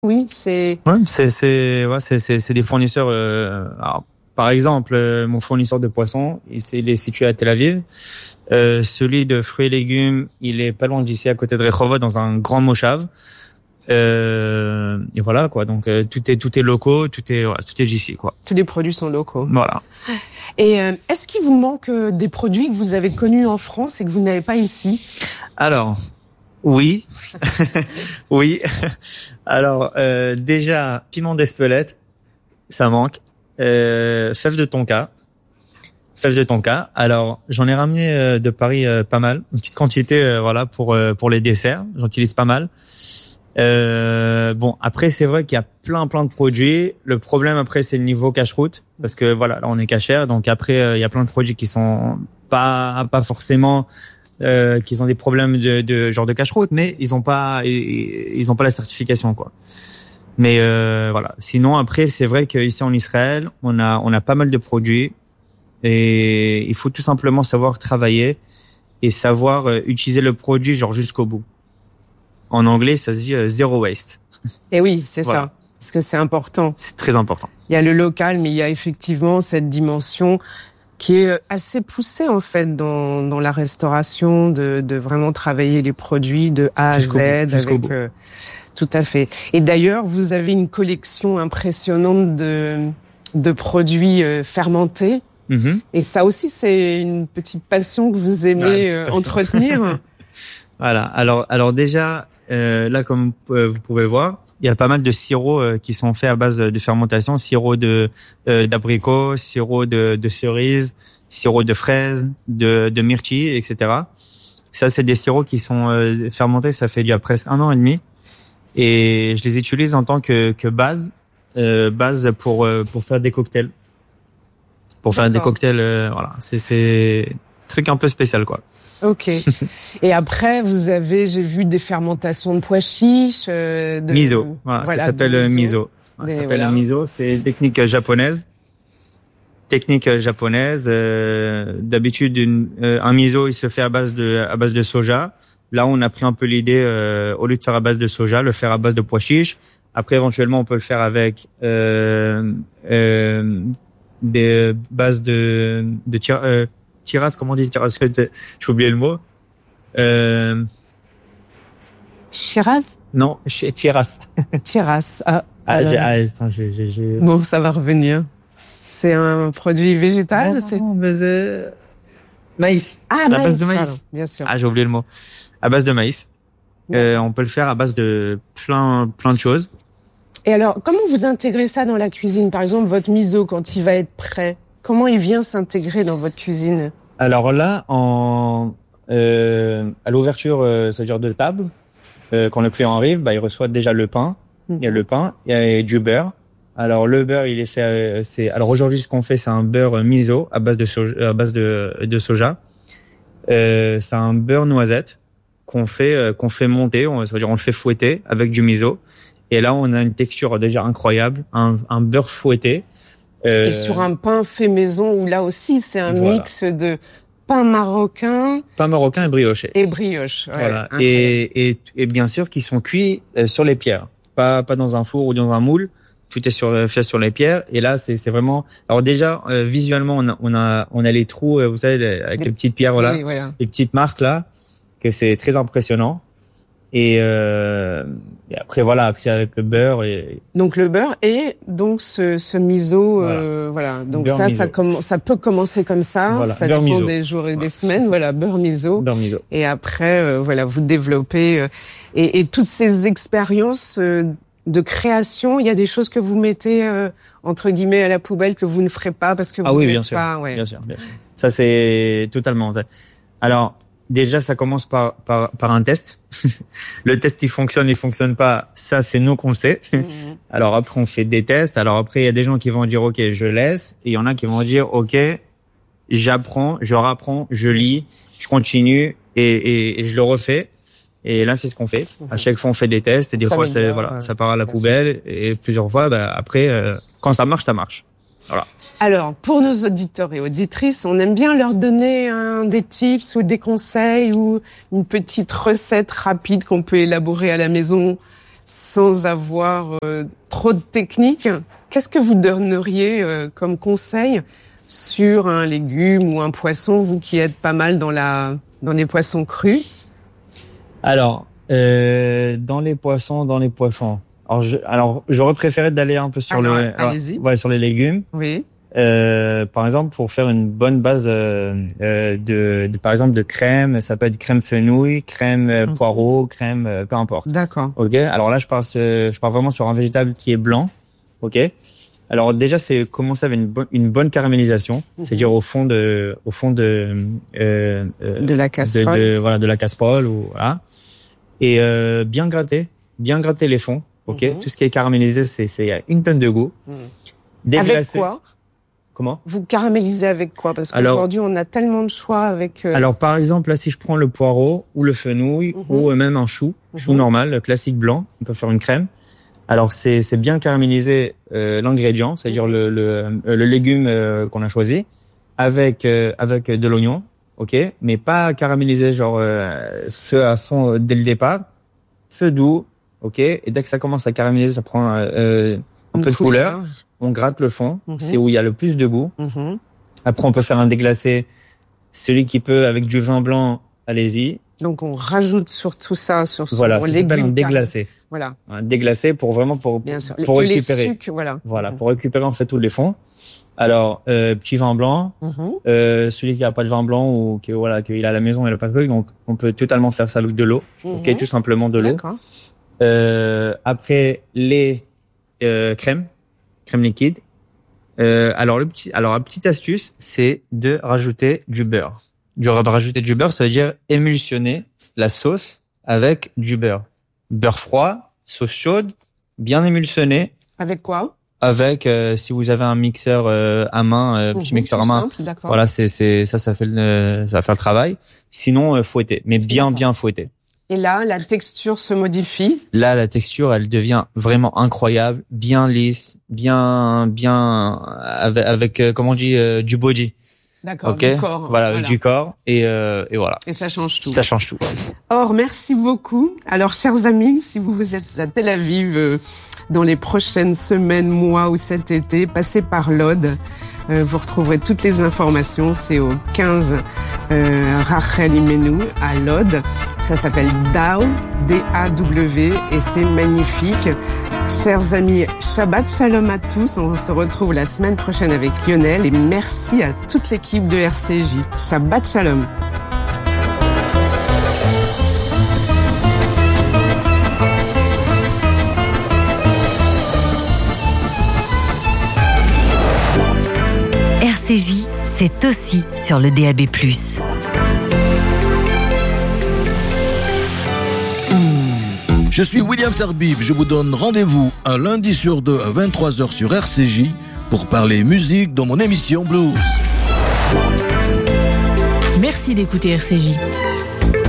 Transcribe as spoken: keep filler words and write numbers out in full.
Oui, c'est. Ouais, c'est c'est ouais, c'est c'est, c'est des fournisseurs. Euh, alors, par exemple, euh, mon fournisseur de poissons, il, il est situé à Tel Aviv. Euh, celui de fruits et légumes, il est pas loin d'ici, à côté de Rehovot, dans un grand moshav. Euh, et voilà quoi. Donc euh, tout est tout est locaux, tout est voilà, tout est d'ici quoi. Tous les produits sont locaux. Voilà. Et euh, est-ce qu'il vous manque euh, des produits que vous avez connus en France et que vous n'avez pas ici? Alors oui, oui. Alors euh, déjà piment d'Espelette, ça manque. Euh, fève de tonka. Fève de tonka. Alors, j'en ai ramené euh, de Paris euh, pas mal, une petite quantité, euh, voilà, pour euh, pour les desserts. J'utilise pas mal. Euh, bon, après, c'est vrai qu'il y a plein plein de produits. Le problème après, c'est le niveau cache-route, parce que voilà, là, on est cachère, donc après, euh, il y a plein de produits qui sont pas pas forcément, euh, qui ont des problèmes de, de genre de cache-route, mais ils ont pas ils, ils ont pas la certification quoi. Mais euh, voilà. Sinon, après, c'est vrai qu'ici en Israël, on a on a pas mal de produits. Et il faut tout simplement savoir travailler et savoir euh, utiliser le produit genre jusqu'au bout. En anglais, ça se dit euh, zero waste. Et oui, c'est voilà. ça. Parce que c'est important. C'est très important. Il y a le local, mais il y a effectivement cette dimension qui est assez poussée en fait dans dans la restauration, de de vraiment travailler les produits de A à jusqu'au Z bout, jusqu'au avec bout. Euh, tout à fait. Et d'ailleurs, vous avez une collection impressionnante de de produits euh, fermentés. Mm-hmm. Et ça aussi, c'est une petite passion que vous aimez ouais, euh, entretenir. Voilà. Alors, alors déjà, euh, là, comme euh, vous pouvez voir, il y a pas mal de sirops euh, qui sont faits à base de fermentation, sirop de euh, d'abricot, sirop de, de cerise, sirop de fraise, de, de myrtille, et cetera. Ça, c'est des sirops qui sont euh, fermentés. Ça fait déjà presque un an et demi, et je les utilise en tant que, que base, euh, base pour euh, pour faire des cocktails. Pour faire D'accord. des cocktails, euh, voilà, c'est c'est un truc un peu spécial quoi. Ok. Et après, vous avez, j'ai vu des fermentations de pois chiches. Euh, de, miso, voilà, voilà, ça s'appelle miso. miso. Voilà, ça s'appelle voilà. miso. C'est une technique japonaise. Technique japonaise. Euh, d'habitude, une, euh, un miso, il se fait à base de à base de soja. Là, on a pris un peu l'idée, euh, au lieu de faire à base de soja, le faire à base de pois chiches. Après, éventuellement, on peut le faire avec euh, euh, des bases de de tir, euh, tiras, comment on dit tiras? J'ai oublié le mot. Euh... Shiraz? Non, tiras. Tiras. Ah, ah, j'ai, ah attends, j'ai, j'ai, j'ai... Bon, ça va revenir. C'est un produit végétal? Non, c'est... non, mais c'est... Maïs. Ah, à maïs, base de maïs. pardon, bien sûr. Ah, j'ai oublié le mot. À base de maïs. Ouais. Euh, on peut le faire à base de plein, plein de choses. Et alors, comment vous intégrez ça dans la cuisine? Par exemple, votre miso, quand il va être prêt, comment il vient s'intégrer dans votre cuisine? Alors là, en, euh, à l'ouverture, euh, c'est-à-dire de table, euh, quand le client arrive, bah, il reçoit déjà le pain. Mm-hmm. Il y a le pain, il y a du beurre. Alors le beurre, il est, c'est, c'est alors aujourd'hui, ce qu'on fait, c'est un beurre miso à base de soja, à base de, de soja. Euh, c'est un beurre noisette qu'on fait, euh, qu'on fait monter, on, c'est-à-dire on le fait fouetter avec du miso. Et là, on a une texture déjà incroyable, un, un beurre fouetté. Euh... Et sur un pain fait maison, où là aussi, c'est un voilà. mix de pain marocain. Pain marocain et brioche. Et brioche, ouais. Voilà. Et, et, et bien sûr, qui sont cuits sur les pierres. Pas, pas dans un four ou dans un moule. Tout est sur, fait sur les pierres. Et là, c'est, c'est vraiment, alors déjà, euh, visuellement, on a, on a, on a les trous, euh, vous savez, les, avec les, les petites pierres, voilà. Oui, voilà. Les petites marques, là, que c'est très impressionnant. Et, euh, et après voilà, après avec le beurre et donc le beurre et donc ce, ce miso, euh, voilà. voilà. Donc beurre ça, miso. ça commence, ça peut commencer comme ça. Voilà. Ça beurre dépend miso. des jours et voilà. des semaines. Voilà, beurre miso. Beurre miso. Et après, euh, voilà, vous développez euh, et, et toutes ces expériences euh, de création. Il y a des choses que vous mettez euh, entre guillemets à la poubelle que vous ne ferez pas parce que vous ah oui, n'êtes bien sûr. pas. Ouais. Bien sûr, bien sûr. Ça c'est totalement. Alors. Déjà, ça commence par, par, par un test. Le test, il fonctionne, il fonctionne pas. Ça, c'est nous qu'on le sait. Mmh. Alors après, on fait des tests. Alors après, il y a des gens qui vont dire, OK, je laisse. Et il y en a qui vont dire, OK, j'apprends, je rapprends, je lis, je continue et, et, et je le refais. Et là, c'est ce qu'on fait. Mmh. À chaque fois, on fait des tests. Et des ça fois, ça, voilà, ouais. ça part à la poubelle. Et plusieurs fois, bah, après, euh, quand ça marche, ça marche. Voilà. Alors, pour nos auditeurs et auditrices, on aime bien leur donner un, des tips ou des conseils ou une petite recette rapide qu'on peut élaborer à la maison sans avoir euh, trop de technique. Qu'est-ce que vous donneriez euh, comme conseil sur un légume ou un poisson, vous qui êtes pas mal dans la dans les poissons crus? Alors, euh, dans les poissons, dans les poissons. Alors, je, alors j'aurais préféré d'aller un peu sur alors, le, alors, ouais, sur les légumes. Oui. Euh, par exemple, pour faire une bonne base euh, euh, de, de, par exemple, de crème, ça peut être crème fenouil, crème euh, mmh. poireau, crème, euh, peu importe. D'accord. Ok. Alors là, je pars, je pars vraiment sur un végétable qui est blanc. Ok. Alors déjà, c'est commencer avec une, bo- une bonne caramélisation, mmh. c'est-à-dire au fond de, au fond de, euh, euh, de la casserole, de, de, voilà, de la casserole ou voilà, et euh, bien gratter, bien gratter les fonds. Ok. Mmh. Tout ce qui est caramélisé, c'est, c'est une tonne de goût. Mmh. Déglacer. Avec quoi? Comment? Vous caramélisez avec quoi? Parce qu'aujourd'hui, on a tellement de choix avec... Euh... Alors, par exemple, là, si je prends le poireau ou le fenouil mm-hmm. ou même un chou, mm-hmm. chou normal, classique blanc, on peut faire une crème. Alors, c'est, c'est bien caramélisé euh, l'ingrédient, c'est-à-dire mm-hmm. le, le, le légume euh, qu'on a choisi, avec euh, avec de l'oignon, ok, mais pas caramélisé genre euh, feu à fond euh, dès le départ, feu doux, ok, et dès que ça commence à caraméliser, ça prend euh, un une peu de couleur. couleur. On gratte le fond, mmh. c'est où il y a le plus de goût. Mmh. Après, on peut faire un déglacé. Celui qui peut, avec du vin blanc, allez-y. Donc, on rajoute sur tout ça, sur son voilà, légume. Voilà, ça s'appelle un déglacé. Voilà. Un déglacé pour vraiment, pour, Bien sûr. pour les, récupérer. Les sucs, voilà. Voilà, mmh. pour récupérer, en fait, tous les fonds. Alors, euh, petit vin blanc. Mmh. Euh, celui qui a pas de vin blanc ou qui, voilà, qu'il a à la maison, il a pas de truc. Donc, on peut totalement faire ça avec de l'eau. Mmh. Ok, tout simplement de l'eau. D'accord. Euh, après, les, euh, crèmes. Crème liquide. Euh, alors le petit, alors la petite astuce, c'est de rajouter du beurre. Du rajouter du beurre, ça veut dire émulsionner la sauce avec du beurre. Beurre froid, sauce chaude, bien émulsionné. Avec quoi? Avec, euh, si vous avez un mixeur euh, à main, euh, petit mmh, mixeur à main. Simple, d'accord. Voilà, c'est c'est ça, ça fait le, ça va faire le travail. Sinon, euh, fouetter, mais bien d'accord. bien fouetter. Et là, la texture se modifie. Là, la texture, elle devient vraiment incroyable, bien lisse, bien, bien avec, avec euh, comment on dit, euh, du body. D'accord. Okay. Du corps. Voilà, voilà. du corps et euh, et voilà. Et ça change tout. Ça change tout. Or, merci beaucoup. Alors, chers amis, si vous êtes à Tel Aviv euh, dans les prochaines semaines, mois ou cet été, passez par Lod. Euh, vous retrouverez toutes les informations. C'est au quinze euh, Rachel Imenu à Lod. Ça s'appelle Dao, D A W, et c'est magnifique. Chers amis, Shabbat Shalom à tous. On se retrouve la semaine prochaine avec Lionel et merci à toute l'équipe de R C J. Shabbat Shalom. R C J, c'est aussi sur le D A B plus. Je suis William Sarbib, je vous donne rendez-vous un lundi sur deux à vingt-trois heures sur R C J pour parler musique dans mon émission Blues. Merci d'écouter R C J.